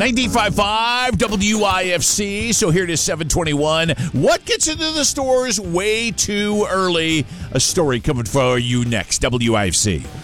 95.5 WIFC. So here it is, 721. What gets into the stores way too early? A story coming for you next. WIFC.